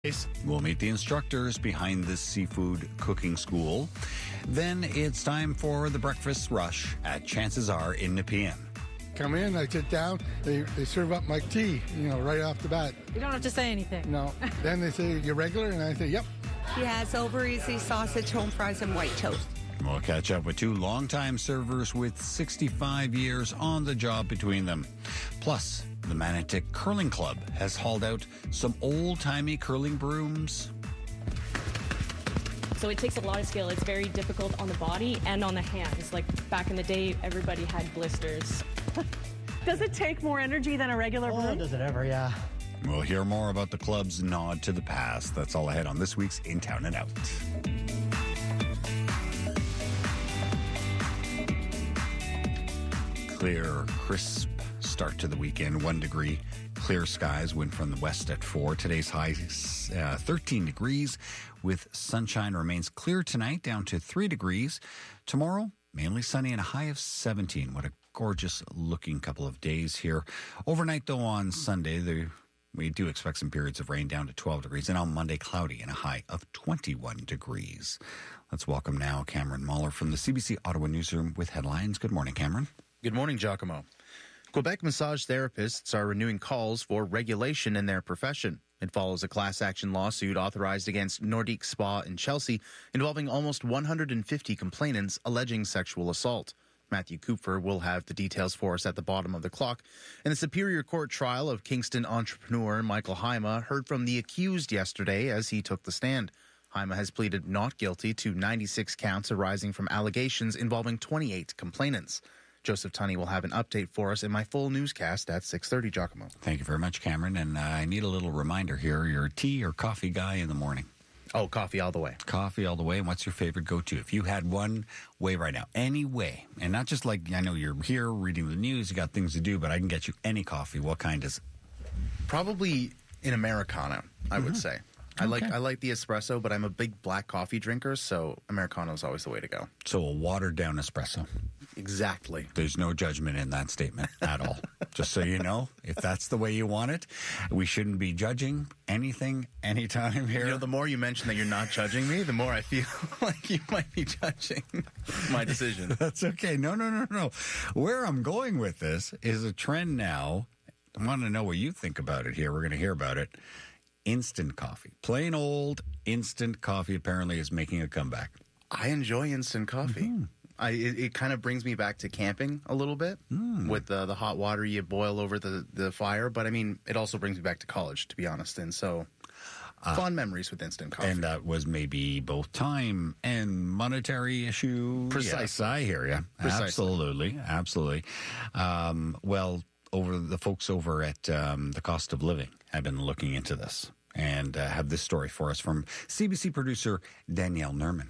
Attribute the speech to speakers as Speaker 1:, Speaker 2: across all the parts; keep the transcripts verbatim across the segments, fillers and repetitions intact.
Speaker 1: We'll meet the instructors behind this seafood cooking school. Then it's time for the breakfast rush at Chances Are in Nepean.
Speaker 2: Come in, I sit down, they, they serve up my tea, you know, right off the bat.
Speaker 3: You don't have to say anything.
Speaker 2: No. Then they say, you're regular? And I say, yep.
Speaker 4: He has over easy sausage, home fries, and white toast.
Speaker 1: We'll catch up with two longtime servers with sixty-five years on the job between them. Plus, the Manotick Curling Club has hauled out some old-timey curling brooms.
Speaker 5: So it takes a lot of skill. It's very difficult on the body and on the hands. Like back in the day, everybody had blisters.
Speaker 3: Does it take more energy than a regular broom?
Speaker 6: Oh, does it ever, yeah.
Speaker 1: We'll hear more about the club's nod to the past. That's all ahead on this week's In Town and Out. Clear, crisp start to the weekend. One degree. Clear skies. Wind from the west at four. Today's high uh, thirteen degrees with sunshine. Remains clear tonight, down to three degrees. Tomorrow, mainly sunny and a high of seventeen. What a gorgeous looking couple of days here. Overnight, though, on Sunday, the, we do expect some periods of rain, down to twelve degrees. And on Monday, cloudy and a high of twenty-one degrees. Let's welcome now Cameron Mahler from the C B C Ottawa Newsroom with headlines. Good morning, Cameron.
Speaker 7: Good morning, Giacomo. Quebec massage therapists are renewing calls for regulation in their profession. It follows a class action lawsuit authorized against Nordique Spa in Chelsea involving almost one hundred fifty complainants alleging sexual assault. Matthew Kupfer will have the details for us at the bottom of the clock. And the Superior Court trial of Kingston entrepreneur Michael Haima heard from the accused yesterday as he took the stand. Haima has pleaded not guilty to ninety-six counts arising from allegations involving twenty-eight complainants. Joseph Tunney will have an update for us in my full newscast at six thirty, Giacomo.
Speaker 1: Thank you very much, Cameron. And uh, I need a little reminder here. You're a tea or coffee guy in the morning.
Speaker 7: Oh, coffee all the way.
Speaker 1: Coffee all the way. And what's your favorite go-to? If you had one way right now, any way, and not just like, I know you're here reading the news, you got things to do, but I can get you any coffee. What kind is it?
Speaker 7: Probably an Americano, I mm-hmm. would say. I
Speaker 1: okay.
Speaker 7: like I like the espresso, but I'm a big black coffee drinker, so Americano is always the way to go.
Speaker 1: So a watered-down espresso.
Speaker 7: Exactly.
Speaker 1: There's no judgment in that statement at all. Just so you know, if that's the way you want it, we shouldn't be judging anything, anytime here.
Speaker 7: You know, the more you mention that you're not judging me, the more I feel like you might be judging my decision.
Speaker 1: That's okay. No, no, no, no. Where I'm going with this is a trend now. I want to know what you think about it here. We're going to hear about it. Instant coffee. Plain old instant coffee apparently is making a comeback.
Speaker 7: I enjoy instant coffee. Mm-hmm. I, it, it kind of brings me back to camping a little bit mm. with the, the hot water you boil over the, the fire. But, I mean, it also brings me back to college, to be honest. And so, uh, fond memories with instant coffee.
Speaker 1: And that was maybe both time and monetary issue.
Speaker 7: Precisely.
Speaker 1: Yes, I hear you.
Speaker 7: Precisely.
Speaker 1: Absolutely. Absolutely. Um, well, over the folks over at um, the Cost of Living have been looking into this and uh, have this story for us from C B C producer Danielle Nerman.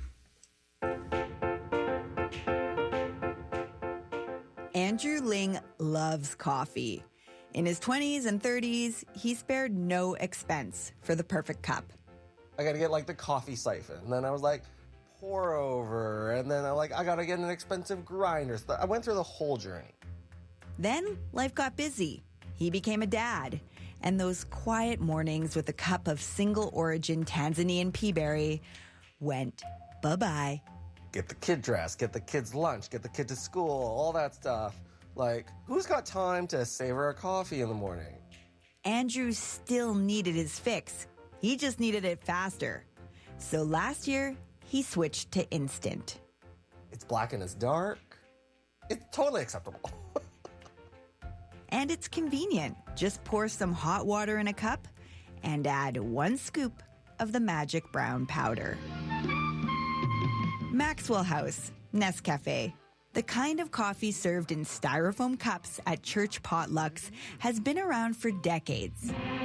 Speaker 8: Andrew Ling loves coffee. In his twenties and thirties, he spared no expense for the perfect cup.
Speaker 9: I got to get like the coffee siphon. And then I was like, pour over. And then I like, I got to get an expensive grinder. So I went through the whole journey.
Speaker 8: Then life got busy. He became a dad. And those quiet mornings with a cup of single-origin Tanzanian peaberry went bye-bye.
Speaker 9: Get the kid dressed, get the kids lunch, get the kid to school, all that stuff. Like, who's got time to savor a coffee in the morning?
Speaker 8: Andrew still needed his fix. He just needed it faster. So last year, he switched to instant.
Speaker 9: It's black and it's dark. It's totally acceptable.
Speaker 8: And it's convenient. Just pour some hot water in a cup and add one scoop of the magic brown powder. Maxwell House, Nescafe. The kind of coffee served in styrofoam cups at church potlucks has been around for decades.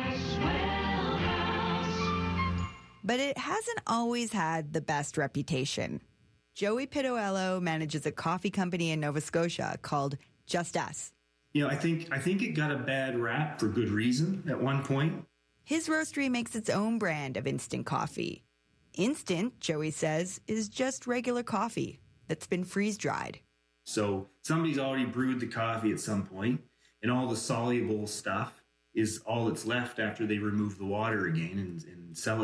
Speaker 8: But it hasn't always had the best reputation. Joey Pitoello manages a coffee company in Nova Scotia called Just Us.
Speaker 10: You know, I think I think it got a bad rap for good reason at one point.
Speaker 8: His roastery makes its own brand of instant coffee. Instant, Joey says, is just regular coffee that's been freeze-dried.
Speaker 10: So somebody's already brewed the coffee at some point, and all the soluble stuff is all that's left after they remove the water again and, and sell it